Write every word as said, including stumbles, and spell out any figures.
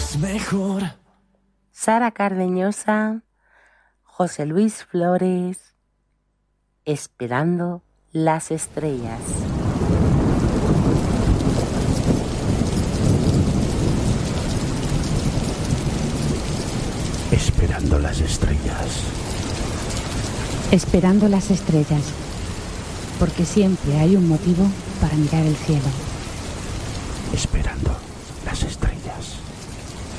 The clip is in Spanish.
es mejor. Sara Cardeñosa, José Luis Flores, Esperando las estrellas. Esperando las estrellas. Esperando las estrellas, porque siempre hay un motivo para mirar el cielo. Esperando.